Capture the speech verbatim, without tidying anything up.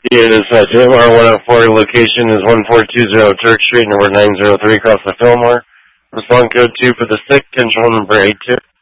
It is uh, J M R one oh four. Location is one four two zero Turk Street, number nine zero three across the Fillmore. Respond code two for the sick. Control number eight two.